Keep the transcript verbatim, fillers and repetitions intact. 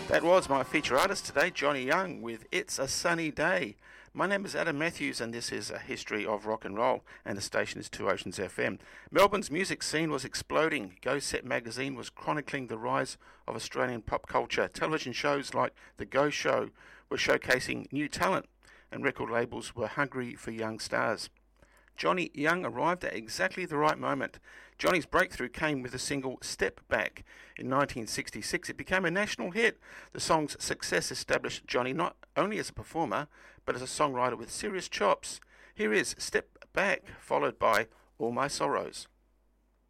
That was my feature artist today, Johnny Young, with It's a Sunny Day. My name is Adam Matthews, and this is a history of rock and roll, and the station is Two Oceans F M. Melbourne's music scene was exploding. Go Set magazine was chronicling the rise of Australian pop culture. Television shows like The Go Show were showcasing new talent, and record labels were hungry for young stars. Johnny Young arrived at exactly the right moment. Johnny's breakthrough came with the single Step Back. In nineteen sixty-six, it became a national hit. The song's success established Johnny not only as a performer, but as a songwriter with serious chops. Here is Step Back, followed by All My Sorrows.